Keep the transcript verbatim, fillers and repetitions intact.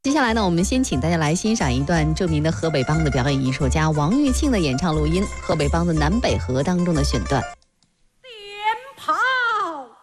接下来呢，我们先请大家来欣赏一段著名的河北梆子表演艺术家王玉庆的演唱录音，河北梆子南北河当中的选段。